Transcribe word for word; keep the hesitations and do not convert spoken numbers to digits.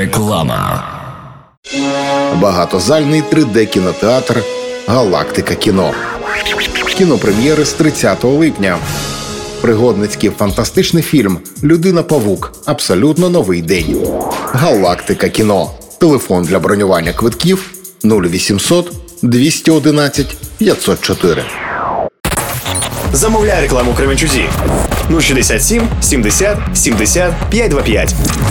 Реклама. Багатозальний три де-кінотеатр «Галактика кіно». Кінопрем'єри з тридцятого липня. Пригодницький фантастичний фільм «Людина-павук. Абсолютно новий день». «Галактика кіно». Телефон для бронювання квитків нуль вісімсот двісті одинадцять п'ятсот чотири. Замовляй рекламу Кременчузі нуль шістдесят сім сімдесят сімдесят п'ятсот двадцять п'ять.